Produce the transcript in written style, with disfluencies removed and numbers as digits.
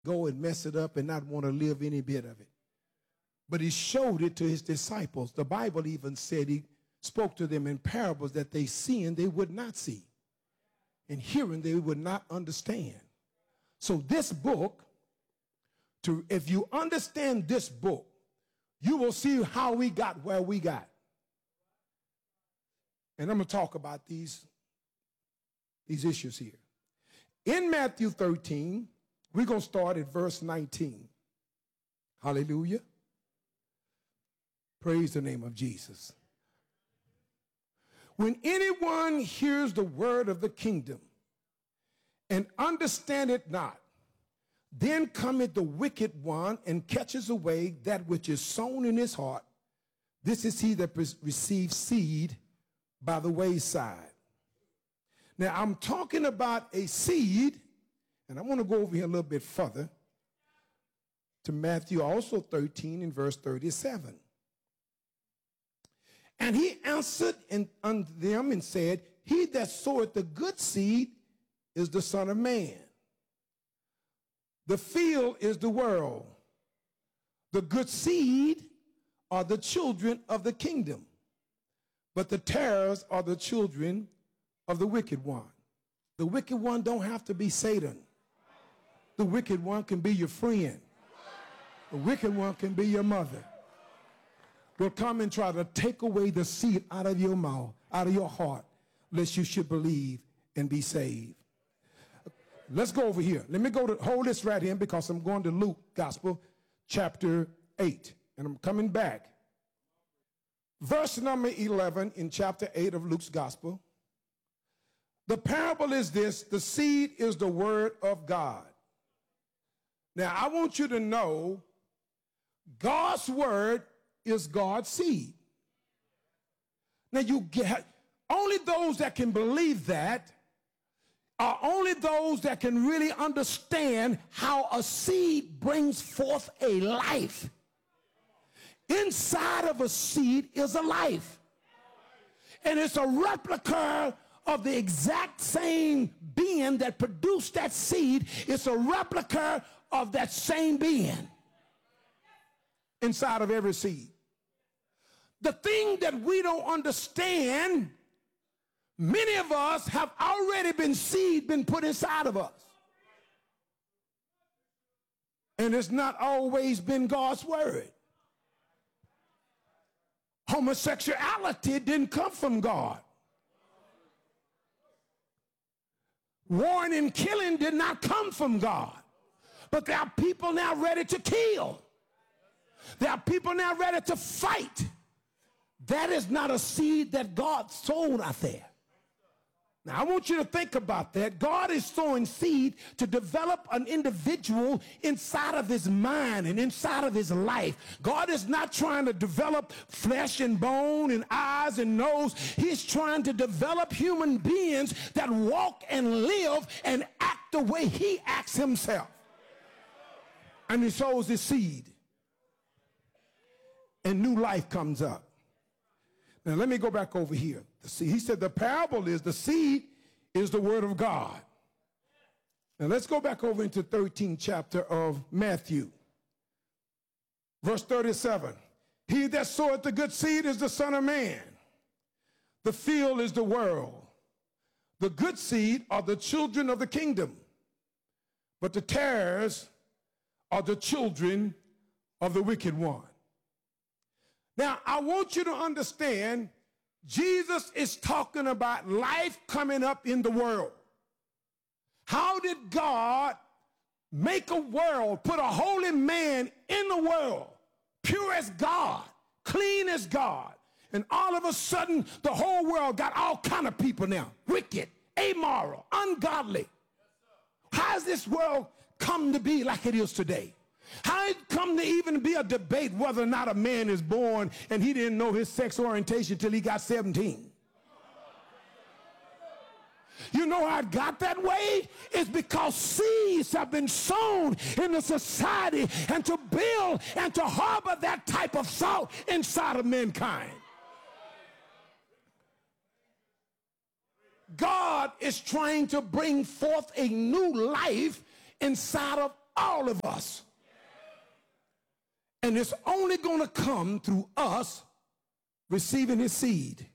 go and mess it up and not want to live any bit of it. But he showed it to his disciples. The Bible even said he spoke to them in parables that they seeing they would not see, and hearing they would not understand. So this book, if you understand this book, you will see how we got where we got. And I'm going to talk about these issues here. In Matthew 13, we're going to start at verse 19. Hallelujah. Praise the name of Jesus. When anyone hears the word of the kingdom and understand it not, then cometh the wicked one and catches away that which is sown in his heart. This is he that receives seed by the wayside. Now, I'm talking about a seed, and I want to go over here a little bit further to Matthew also 13 and verse 37. And he answered unto them and said, he that soweth the good seed is the Son of Man. The field is the world. The good seed are the children of the kingdom, but the tares are the children of the wicked one. The wicked one don't have to be Satan. The wicked one can be your friend. The wicked one can be your mother. Will come and try to take away the seed out of your mouth, out of your heart, lest you should believe and be saved. Let's go over here. Let me hold this right here because I'm going to Luke Gospel, chapter 8. And I'm coming back. Verse number 11 in chapter 8 of Luke's Gospel. The parable is this: the seed is the word of God. Now, I want you to know God's word is God's seed. Now, only those that can believe that are only those that can really understand how a seed brings forth a life. Inside of a seed is a life. And it's a replica of the exact same being that produced that seed. It's a replica of that same being inside of every seed. The thing that we don't understand, many of us have already been put inside of us. And it's not always been God's word. Homosexuality didn't come from God. Warring and killing did not come from God. But there are people now ready to kill. There are people now ready to fight. That is not a seed that God sowed out there. Now, I want you to think about that. God is sowing seed to develop an individual inside of his mind and inside of his life. God is not trying to develop flesh and bone and eyes and nose. He's trying to develop human beings that walk and live and act the way he acts himself. And he sows his seed. And new life comes up. Now, let me go back over here. He said the parable is the seed is the word of God. Now, let's go back over into 13th chapter of Matthew. Verse 37. He that soweth the good seed is the Son of Man. The field is the world. The good seed are the children of the kingdom, but the tares are the children of the wicked one. Now, I want you to understand, Jesus is talking about life coming up in the world. How did God make a world, put a holy man in the world, pure as God, clean as God, and all of a sudden the whole world got all kind of people now, wicked, amoral, ungodly? How has this world come to be like it is today? How did it come to even be a debate whether or not a man is born and he didn't know his sex orientation till he got 17? You know how it got that way? It's because seeds have been sown in the society and to build and to harbor that type of thought inside of mankind. God is trying to bring forth a new life inside of all of us. And it's only going to come through us receiving his seed.